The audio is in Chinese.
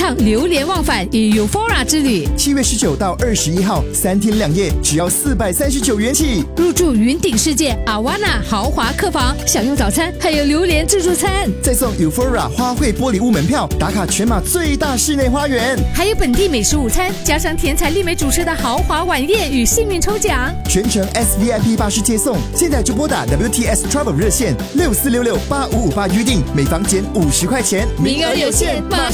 趟流连忘返与 Euphoria 之旅。 7月19到21号，3天2夜，只要439元起。 入住云顶世界阿瓦纳豪华客房，享用早餐，还有榴莲自助餐， 再送 Euphoria 花卉玻璃屋门票，打卡全马最大室内花园， 还有本地美食午餐，加上天才丽美主持的豪华晚宴与幸运抽奖， 全程 SVIP 巴士接送。现在就拨打 WTS Travel 热线64668558预定，每房减50块钱， 名额有限，马